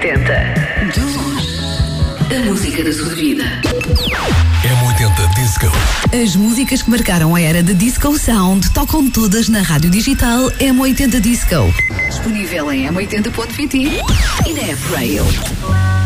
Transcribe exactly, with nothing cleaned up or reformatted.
oitenta. De longe, a música da sua vida. M oitenta Disco. As músicas que marcaram a era de Disco Sound tocam todas na rádio digital M oitenta Disco. Disponível em m oitenta ponto pt e na App Rail.